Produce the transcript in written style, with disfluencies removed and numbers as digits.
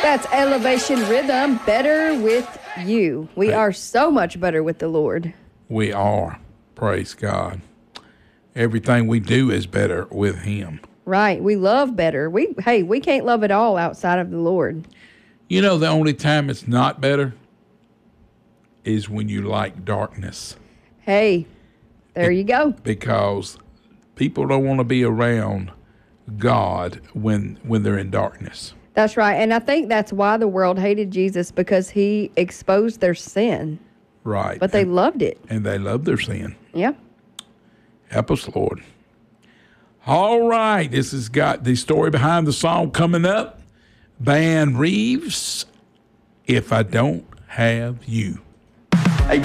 That's Elevation Rhythm, Better With You. We are so much better with the Lord. We are. Praise God. Everything we do is better with Him. Right. We love better. We can't love at all outside of the Lord. You know, the only time it's not better is when you like darkness. Hey, there you go. Because people don't want to be around God when they're in darkness. That's right. And I think that's why the world hated Jesus, because he exposed their sin. Right. But they loved it. And they loved their sin. Yeah. Help us, Lord. All right. This has got the story behind the song coming up. Van Reeves, If I Don't Have You.